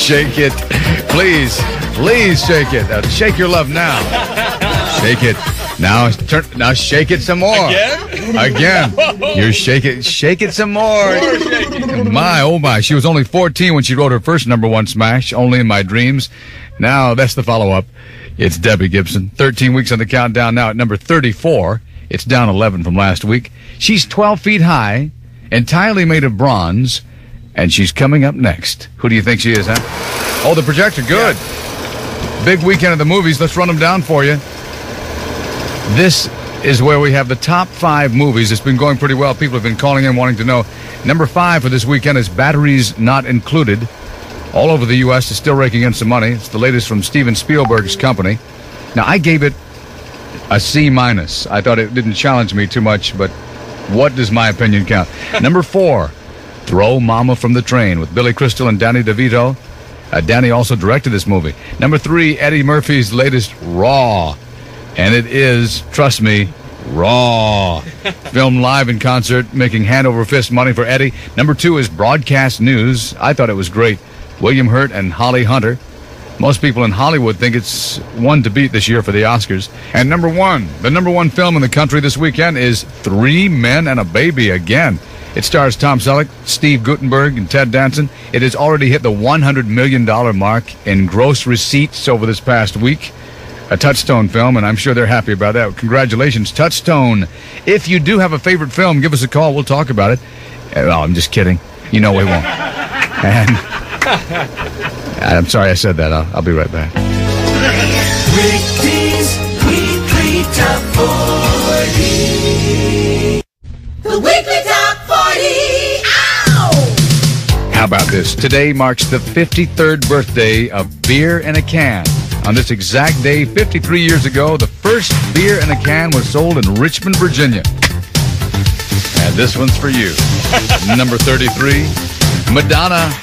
Shake it. Please shake it. Shake your love now. Shake it. Now shake it some more. Again. You're shake it some more. My, oh my. She was only 14 when she wrote her first #1 smash, Only in My Dreams. Now, that's the follow-up. It's Debbie Gibson. 13 weeks on the countdown now at number 34. It's down 11 from last week. She's 12 feet high, entirely made of bronze, and she's coming up next. Who do you think she is, huh? Oh, the projector. Good. Yeah. Big weekend of the movies. Let's run them down for you. This is where we have the top 5 movies. It's been going pretty well. People have been calling in wanting to know. Number 5 for this weekend is Batteries Not Included. All over the U.S. is still raking in some money. It's the latest from Steven Spielberg's company. Now, I gave it a C-. I thought it didn't challenge me too much, but what does my opinion count? Number 4, Throw Mama from the Train with Billy Crystal and Danny DeVito. Danny also directed this movie. Number 3, Eddie Murphy's latest Raw. And it is, trust me, raw. Filmed live in concert, making hand over fist money for Eddie. Number 2 is Broadcast News. I thought it was great. William Hurt and Holly Hunter. Most people in Hollywood think it's one to beat this year for the Oscars. And number 1, the #1 film in the country this weekend is Three Men and a Baby again. It stars Tom Selleck, Steve Guttenberg, and Ted Danson. It has already hit the $100 million mark in gross receipts over this past week. A Touchstone film, and I'm sure they're happy about that. Congratulations, Touchstone. If you do have a favorite film, give us a call. We'll talk about it. Oh, I'm just kidding. You know we won't. And I'm sorry I said that. I'll be right back. Ricky's Weekly Top 40. The Weekly Top 40. Ow! How about this? Today marks the 53rd birthday of Beer in a Can. On this exact day, 53 years ago, the first beer in a can was sold in Richmond, Virginia. And this one's for you. Number 33, Madonna,